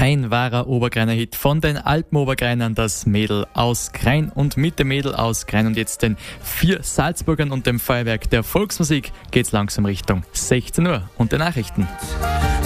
Ein wahrer Obergreiner Hit von den Alpen-Obergreinern, das Mädel aus Grein. Und mit dem Mädel aus Grein und jetzt den 4 Salzburgern und dem Feuerwerk der Volksmusik geht's langsam Richtung 16 Uhr und den Nachrichten.